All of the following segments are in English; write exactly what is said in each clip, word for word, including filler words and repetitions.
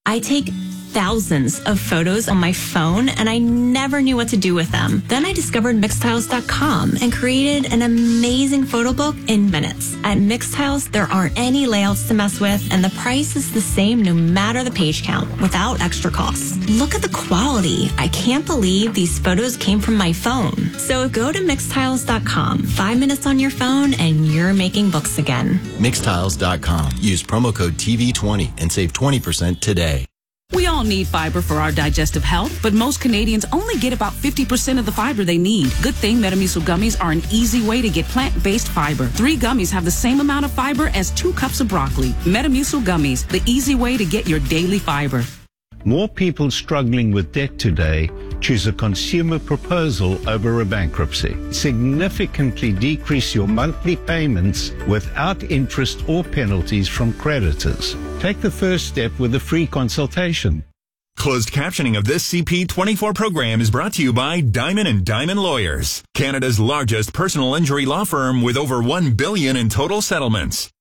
I take thousands of photos on my phone, and I never knew what to do with them. Then I discovered Mixtiles dot com and created an amazing photo book in minutes. At Mixtiles, there aren't any layouts to mess with, and the price is the same no matter the page count, without extra costs. Look at the quality. I can't believe these photos came from my phone. So go to Mixtiles dot com. Five minutes on your phone, and you're making books again. Mixtiles dot com. Use promo code T V twenty and save twenty percent today. We all need fiber for our digestive health, but most Canadians only get about fifty percent of the fiber they need. Good thing Metamucil gummies are an easy way to get plant-based fiber. Three gummies have the same amount of fiber as two cups of broccoli. Metamucil gummies, the easy way to get your daily fiber. More people struggling with debt today choose a consumer proposal over a bankruptcy. Significantly decrease your monthly payments without interest or penalties from creditors. Take the first step with a free consultation. Closed captioning of this C P twenty-four program is brought to you by Diamond and Diamond Lawyers, Canada's largest personal injury law firm with over one billion dollars in total settlements.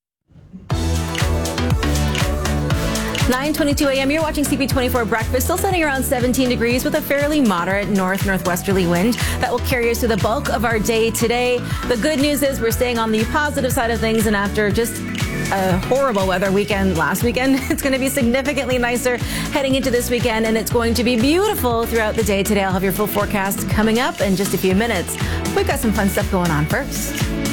nine twenty-two a m You're watching C P twenty-four Breakfast, still sitting around seventeen degrees with a fairly moderate north-northwesterly wind that will carry us through the bulk of our day today. The good news is we're staying on the positive side of things, and after just a horrible weather weekend last weekend, it's going to be significantly nicer heading into this weekend, and it's going to be beautiful throughout the day today. I'll have your full forecast coming up in just a few minutes. We've got some fun stuff going on first.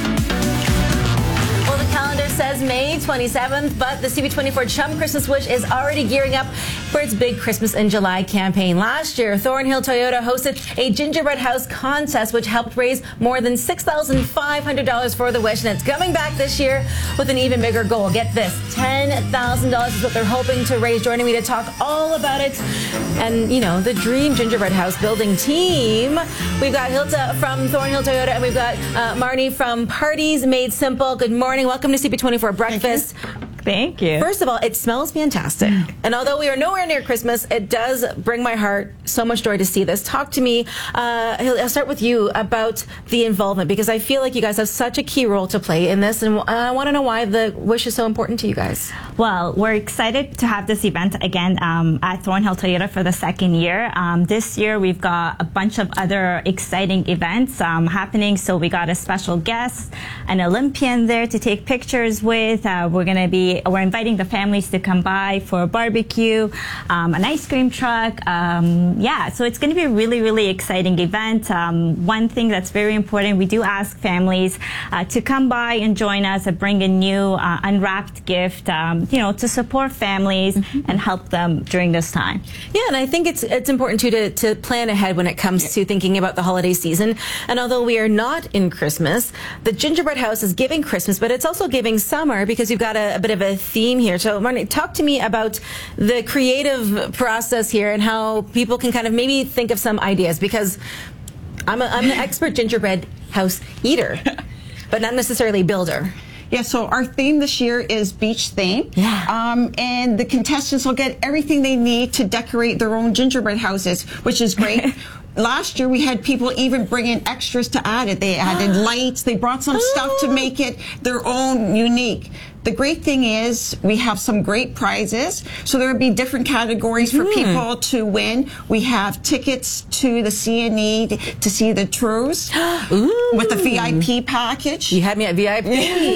Well, the calendar says May twenty-seventh, but the C B twenty-four Chum Christmas Wish is already gearing up for its big Christmas in July campaign. Last year, Thornhill Toyota hosted a gingerbread house contest, which helped raise more than six thousand five hundred dollars for the Wish, and it's coming back this year with an even bigger goal. Get this, ten thousand dollars is what they're hoping to raise. Joining me to talk all about it and, you know, the dream gingerbread house building team, we've got Hilda from Thornhill Toyota, and we've got uh, Marnie from Parties Made Simple. Good morning. Welcome to C P twenty-four Breakfast. Thank you. Thank you. First of all, it smells fantastic. And although we are nowhere near Christmas, it does bring my heart so much joy to see this. Talk to me, uh, I'll start with you, about the involvement, because I feel like you guys have such a key role to play in this, and I want to know why the Wish is so important to you guys. Well, we're excited to have this event again um, at Thornhill Toyota for the second year. Um, this year, we've got a bunch of other exciting events um, happening. So we got a special guest, an Olympian there to take pictures with. Uh, we're going to be We're inviting the families to come by for a barbecue, um, an ice cream truck. Um, yeah, so it's going to be a really, really exciting event. Um, one thing that's very important, we do ask families uh, to come by and join us and bring a new uh, unwrapped gift, um, you know, to support families mm-hmm. and help them during this time. Yeah, and I think it's it's important too to, to plan ahead when it comes yeah. to thinking about the holiday season. And although we are not in Christmas, the gingerbread house is giving Christmas, but it's also giving summer, because you've got a, a bit of a theme here. So, Marnie, talk to me about the creative process here and how people can kind of maybe think of some ideas, because I'm, a, I'm an expert gingerbread house eater, but not necessarily builder. Yeah, so our theme this year is beach theme. Yeah. Um, and the contestants will get everything they need to decorate their own gingerbread houses, which is great. Last year, we had people even bring in extras to add it. They added lights. They brought some stuff to make it their own unique. The great thing is we have some great prizes. So there will be different categories for mm. people to win. We have tickets to the C N E to see the tours with the V I P package. You had me at V I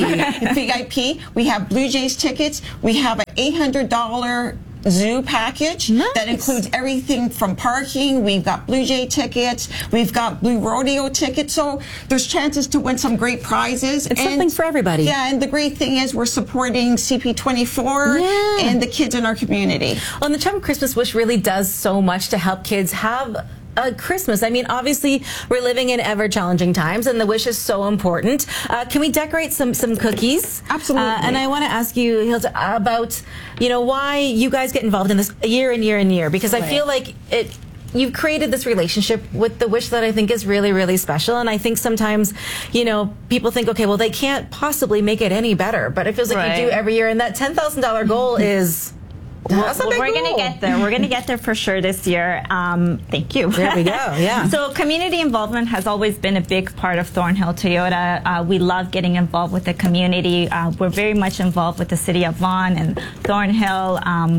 P. V I P. We have Blue Jays tickets. We have an eight hundred dollar zoo package nice. That includes everything from parking. We've got Blue Jay tickets. We've got Blue Rodeo tickets. So there's chances to win some great prizes. It's and, something for everybody. Yeah, and the great thing is we're supporting C P twenty-four yeah. and the kids in our community. Well, and the Chum Christmas Wish really does so much to help kids have Uh, Christmas. I mean, obviously, we're living in ever challenging times, and the Wish is so important. Uh, can we decorate some some cookies? Absolutely. Uh, and I want to ask you, Hilda, about you know why you guys get involved in this year and year and year, because I right. feel like it. You've created this relationship with the Wish that I think is really, really special. And I think sometimes, you know, people think, okay, well, they can't possibly make it any better, but it feels like right. you do every year, and that ten thousand dollar goal is. Well, well, we're going to get there. We're going to get there for sure this year. Um, thank you. There we go. Yeah. So community involvement has always been a big part of Thornhill Toyota. Uh, we love getting involved with the community. Uh, we're very much involved with the city of Vaughan and Thornhill. Um,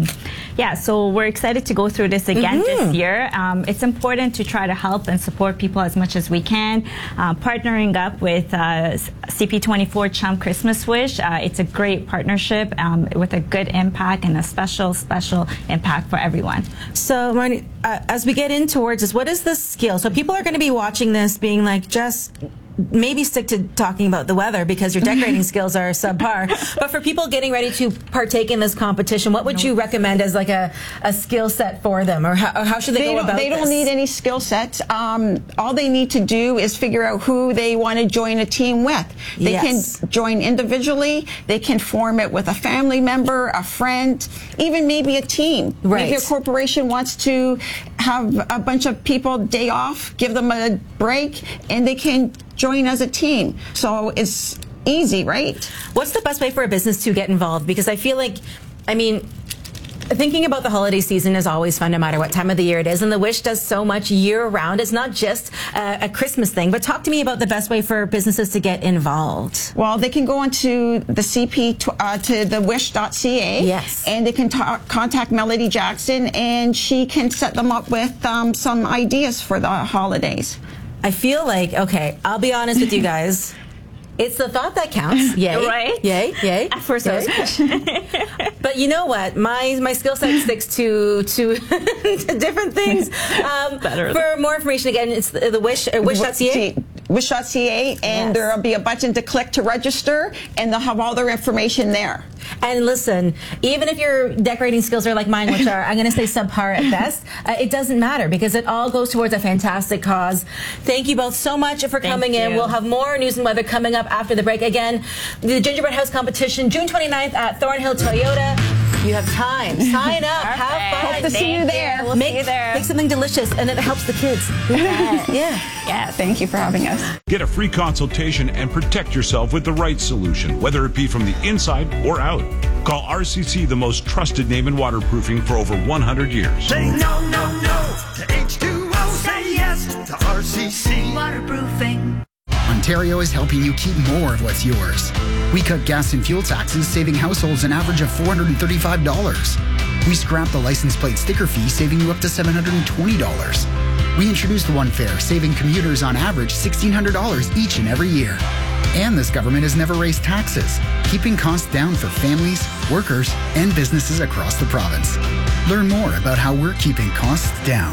Yeah, so we're excited to go through this again mm-hmm. this year. Um, it's important to try to help and support people as much as we can. Uh, partnering up with uh, C P twenty-four Chum Christmas Wish, uh, it's a great partnership um, with a good impact and a special, special impact for everyone. So, Marnie, uh, as we get in towards this, what is the skill? So people are going to be watching this being like, just maybe stick to talking about the weather because your decorating skills are subpar. But for people getting ready to partake in this competition, what would you recommend as like a, a skill set for them, or how, or how should they, they go about They this? don't need any skill sets. Um, all they need to do is figure out who they want to join a team with. They Yes. can join individually. They can form it with a family member, a friend, even maybe a team. Right. Maybe a corporation wants to have a bunch of people day off, give them a break, and they can join as a team. So it's easy, right? What's the best way for a business to get involved? Because I feel like, I mean, thinking about the holiday season is always fun no matter what time of the year it is. And the Wish does so much year round. It's not just a, a Christmas thing. But talk to me about the best way for businesses to get involved. Well, they can go onto the C P, uh, to the wish dot C A. Yes. And they can talk, contact Melody Jackson, and she can set them up with um, some ideas for the holidays. I feel like, okay, I'll be honest with you guys. It's the thought that counts. Yay. Right? Yay. Yay. At first yay. I was questioning. But you know what? My my skill set sticks to to, to different things. Um, Better. For more information, again, it's the, the Wish, uh, wish dot C A. wish dot C A, and Yes. there will be a button to click to register, and they'll have all their information there. And listen, even if your decorating skills are like mine, which are, I'm going to say subpar at best, uh, it doesn't matter because it all goes towards a fantastic cause. Thank you both so much for Thank coming in. you. We'll have more news and weather coming up after the break. Again, the Gingerbread House competition, June twenty-ninth at Thornhill Toyota. You have time. Sign up. Perfect. Have fun. Hope to see you there. We'll make, see you there. make something delicious, and it helps the kids. Yeah. yeah. Yes. Thank you for having us. Get a free consultation and protect yourself with the right solution, whether it be from the inside or out. Call R C C, the most trusted name in waterproofing for over one hundred years. Say no, no, no to H two O. Say yes to R C C Waterproofing. Ontario is helping you keep more of what's yours. We cut gas and fuel taxes, saving households an average of four hundred thirty-five dollars. We scrapped the license plate sticker fee, saving you up to seven hundred twenty dollars. We introduced One Fare, saving commuters on average sixteen hundred dollars each and every year. And this government has never raised taxes, keeping costs down for families, workers, and businesses across the province. Learn more about how we're keeping costs down.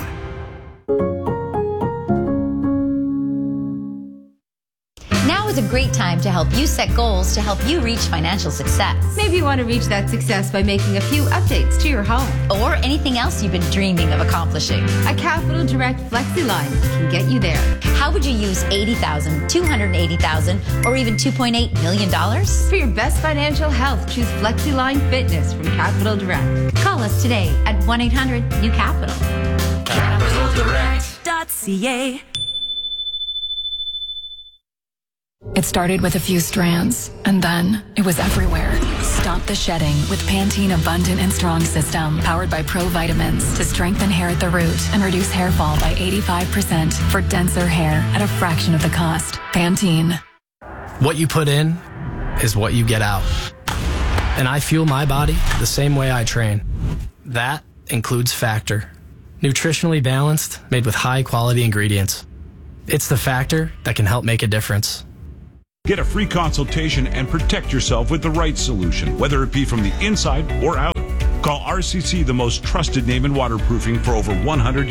Now is a great time to help you set goals to help you reach financial success. Maybe you want to reach that success by making a few updates to your home. Or anything else you've been dreaming of accomplishing. A Capital Direct FlexiLine can get you there. How would you use eighty thousand dollars, two hundred eighty thousand dollars, or even two point eight million dollars? For your best financial health, choose FlexiLine Fitness from Capital Direct. Call us today at one eight hundred new capital. Capital Direct dot C A. It started with a few strands, and then it was everywhere. Stop the shedding with Pantene Abundant and Strong System, powered by Pro Vitamins to strengthen hair at the root and reduce hair fall by eighty-five percent for denser hair at a fraction of the cost. Pantene. What you put in is what you get out. And I fuel my body the same way I train. That includes Factor. Nutritionally balanced, made with high-quality ingredients. It's the Factor that can help make a difference. Get a free consultation and protect yourself with the right solution, whether it be from the inside or out. Call R C C, the most trusted name in waterproofing for over one hundred years.